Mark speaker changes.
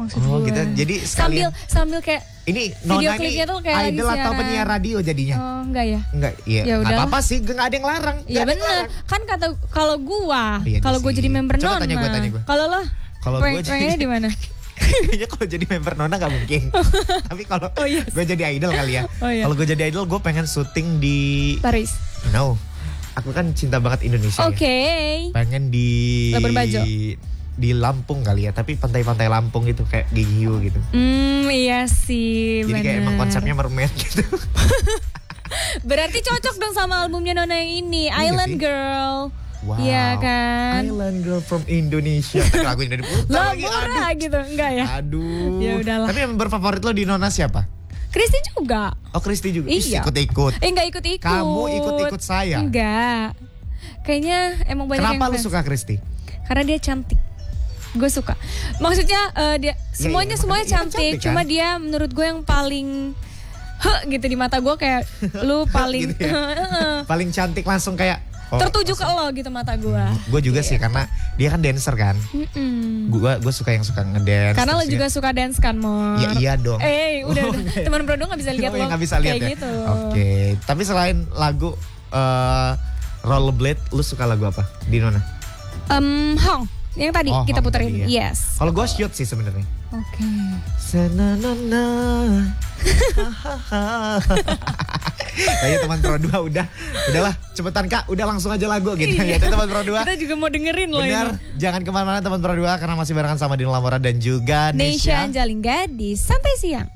Speaker 1: maksud
Speaker 2: Oh
Speaker 1: gue.
Speaker 2: gitu. Jadi sekalian
Speaker 1: Sambil kayak
Speaker 2: ini
Speaker 1: video
Speaker 2: Nona
Speaker 1: klipnya
Speaker 2: nih
Speaker 1: tuh kayak lagi
Speaker 2: idol atau
Speaker 1: siaran.
Speaker 2: penyiar radio jadinya?
Speaker 1: Oh enggak ya?
Speaker 2: Enggak, iya.
Speaker 1: Ya
Speaker 2: Enggak
Speaker 1: udah.
Speaker 2: apa-apa sih, enggak ada yang larang.
Speaker 1: Iya benar. Kan kata kalau
Speaker 2: Iya
Speaker 1: gue
Speaker 2: sih.
Speaker 1: jadi member
Speaker 2: Coba
Speaker 1: Nona.
Speaker 2: tanya gue.
Speaker 1: Kalau lo
Speaker 2: Kalau gue
Speaker 1: pengennya di mana?
Speaker 2: kayaknya kalau jadi member Nona gak mungkin. Tapi kalau
Speaker 1: yes.
Speaker 2: gue jadi idol kali ya.
Speaker 1: Oh, iya.
Speaker 2: Kalau gue jadi idol gue pengen syuting di
Speaker 1: Paris.
Speaker 2: No. Aku kan cinta banget Indonesia.
Speaker 1: Oke.
Speaker 2: Ya. Pengen di
Speaker 1: Labuan Bajo.
Speaker 2: Di Lampung kali ya, tapi pantai-pantai Lampung gitu kayak Gigi Hiu gitu.
Speaker 1: Iya sih.
Speaker 2: Jadi kayak emang konsepnya mermaid gitu.
Speaker 1: Berarti cocok dong sama albumnya Nona yang ini,
Speaker 2: Iya
Speaker 1: Island
Speaker 2: sih.
Speaker 1: Girl.
Speaker 2: Wow.
Speaker 1: Iya kan.
Speaker 2: Island Girl from Indonesia. Lagu ini dari putar lagi.
Speaker 1: Labora gitu, enggak ya?
Speaker 2: Aduh.
Speaker 1: Ya udahlah.
Speaker 2: Tapi member favorit lo di Nona siapa?
Speaker 1: Kristi juga.
Speaker 2: Oh, Kristi juga.
Speaker 1: Iya.
Speaker 2: Ikut-ikut.
Speaker 1: Enggak ikut-ikut.
Speaker 2: Kamu ikut-ikut saya.
Speaker 1: Enggak. Kayaknya emang banyak
Speaker 2: Kenapa
Speaker 1: yang
Speaker 2: lu
Speaker 1: fans.
Speaker 2: suka Kristi?
Speaker 1: Karena dia cantik. Gue suka. Maksudnya dia semuanya
Speaker 2: makanya
Speaker 1: cantik,
Speaker 2: cantik,
Speaker 1: cuma
Speaker 2: kan?
Speaker 1: dia menurut gue yang paling gitu di mata gue kayak lu paling
Speaker 2: Gitu ya? Paling cantik langsung kayak
Speaker 1: tertuju ke lo gitu mata gue.
Speaker 2: Gue juga sih karena dia kan dancer kan. Gue suka yang suka ngedance.
Speaker 1: Karena lo
Speaker 2: terus
Speaker 1: juga suka dance kan, Mor?
Speaker 2: Ya iya dong.
Speaker 1: Udah. Teman Brodo gak bisa lihat
Speaker 2: Oh,
Speaker 1: lo
Speaker 2: nggak bisa lihat
Speaker 1: kayak
Speaker 2: ya.
Speaker 1: gitu.
Speaker 2: Oke. Tapi selain lagu Rollerblade, lu suka lagu apa di Nona?
Speaker 1: Hong, yang tadi
Speaker 2: Oh,
Speaker 1: kita
Speaker 2: Hong
Speaker 1: puterin.
Speaker 2: tadi ya.
Speaker 1: Yes.
Speaker 2: Kalau gue shoot sih sebenarnya.
Speaker 1: Oke.
Speaker 2: Senanana. Kayaknya teman Pro 2 udahlah cepetan Kak, udah langsung aja lagu gitu ya teman Pro 2.
Speaker 1: Kita juga mau dengerin loh
Speaker 2: Benar,
Speaker 1: ini.
Speaker 2: jangan kemana-mana teman Pro 2 karena masih barengan sama Dino Lamora dan juga
Speaker 1: Nesya
Speaker 2: Nesya.
Speaker 1: Anjalingga di Santai Siang.